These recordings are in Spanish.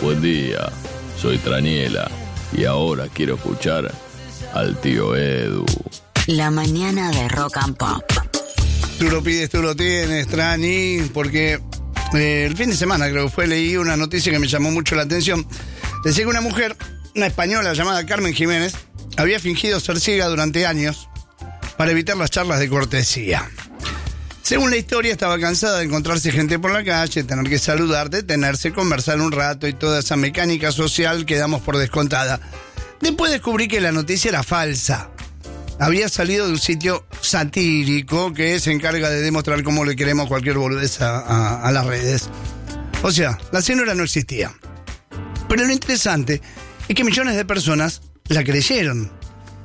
Buen día, soy Traniela y ahora quiero escuchar al tío Edu. La mañana de Rock and Pop. Tú lo pides, tú lo tienes, Trani, porque el fin de semana creo que fue, leí una noticia que me llamó mucho la atención. Decía que una mujer, una española llamada Carmen Jiménez, había fingido ser ciega durante años para evitar las charlas de cortesía. Según la historia, estaba cansada de encontrarse gente por la calle, tener que saludar, detenerse, conversar un rato y toda esa mecánica social que damos por descontada. Después descubrí que la noticia era falsa. Había salido de un sitio satírico que se encarga de demostrar cómo le queremos cualquier boludez a las redes. O sea, la señora no existía. Pero lo interesante es que millones de personas la creyeron.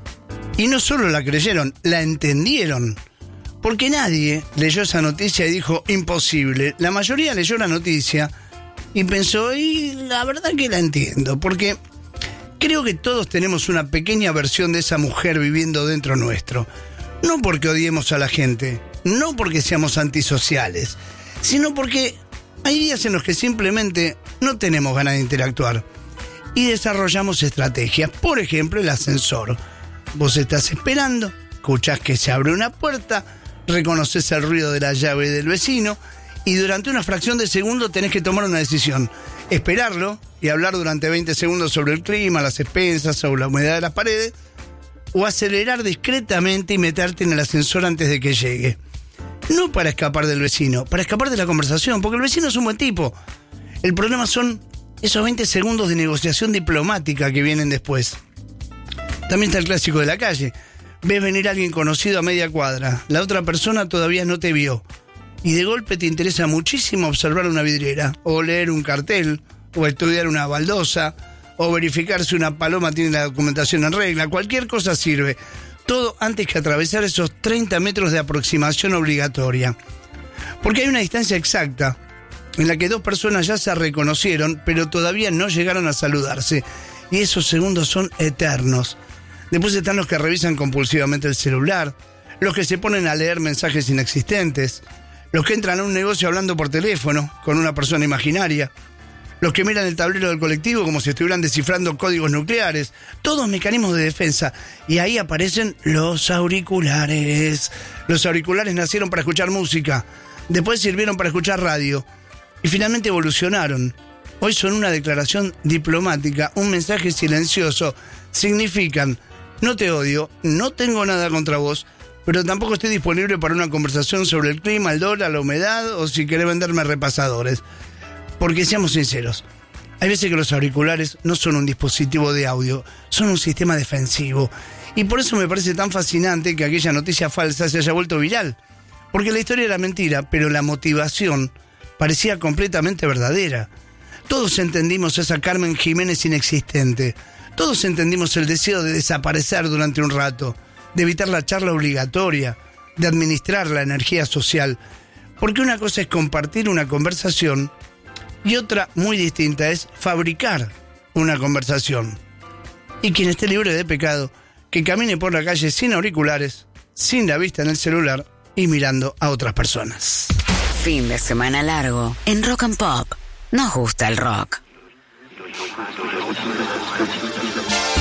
Y no solo la creyeron, la entendieron. Porque nadie leyó esa noticia y dijo, imposible. La mayoría leyó la noticia y pensó, y la verdad que la entiendo. Porque creo que todos tenemos una pequeña versión de esa mujer viviendo dentro nuestro. No porque odiemos a la gente, no porque seamos antisociales, sino porque hay días en los que simplemente no tenemos ganas de interactuar. Y desarrollamos estrategias. Por ejemplo, el ascensor. Vos estás esperando, escuchás que se abre una puerta, reconoces el ruido de la llave del vecino y durante una fracción de segundo tenés que tomar una decisión. Esperarlo y hablar durante 20 segundos sobre el clima, las expensas, sobre la humedad de las paredes, o acelerar discretamente y meterte en el ascensor antes de que llegue. No para escapar del vecino, para escapar de la conversación, porque el vecino es un buen tipo. El problema son esos 20 segundos de negociación diplomática que vienen después. También está el clásico de la calle. Ves venir a alguien conocido a media cuadra, la otra persona todavía no te vio, y de golpe te interesa muchísimo observar una vidriera, o leer un cartel, o estudiar una baldosa, o verificar si una paloma tiene la documentación en regla. Cualquier cosa sirve. Todo antes que atravesar esos 30 metros de aproximación obligatoria. Porque hay una distancia exacta en la que dos personas ya se reconocieron, pero todavía no llegaron a saludarse. Y esos segundos son eternos. Después están los que revisan compulsivamente el celular, los que se ponen a leer mensajes inexistentes, los que entran a un negocio hablando por teléfono con una persona imaginaria, los que miran el tablero del colectivo como si estuvieran descifrando códigos nucleares, todos mecanismos de defensa. Y ahí aparecen los auriculares. Los auriculares nacieron para escuchar música, después sirvieron para escuchar radio y finalmente evolucionaron. Hoy son una declaración diplomática, un mensaje silencioso. Significan: no te odio, no tengo nada contra vos, pero tampoco estoy disponible para una conversación sobre el clima, el dólar, la humedad o si querés venderme repasadores. Porque seamos sinceros, hay veces que los auriculares no son un dispositivo de audio, son un sistema defensivo. Y por eso me parece tan fascinante que aquella noticia falsa se haya vuelto viral. Porque la historia era mentira, pero la motivación parecía completamente verdadera. Todos entendimos esa Carmen Jiménez inexistente. Todos entendimos el deseo de desaparecer durante un rato, de evitar la charla obligatoria, de administrar la energía social. Porque una cosa es compartir una conversación y otra muy distinta es fabricar una conversación. Y quien esté libre de pecado, que camine por la calle sin auriculares, sin la vista en el celular y mirando a otras personas. Fin de semana largo en Rock and Pop. Nos gusta el rock.